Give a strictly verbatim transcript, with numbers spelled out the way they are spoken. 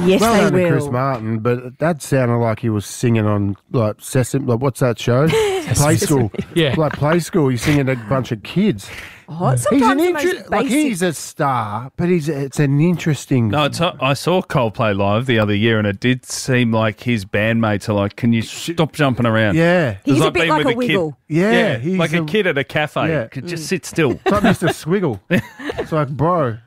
Yes, well they known to will. Chris Martin, but that sounded like he was singing on like Sesame. Like, what's that show? Play School. Yeah. Like Play School. He's singing to a bunch of kids. Oh, He's sometimes an the most inter- like basic- he's a star, but he's it's an interesting. No, it's, I saw Coldplay live the other year, and it did seem like his bandmates are like, "Can you stop jumping around?" Yeah, He's It's a bit being like with a wiggle. Kid. yeah, Yeah, he's like a, kid at a cafe. yeah. Could just sit still. It's like Mister Swiggle. It's like, bro,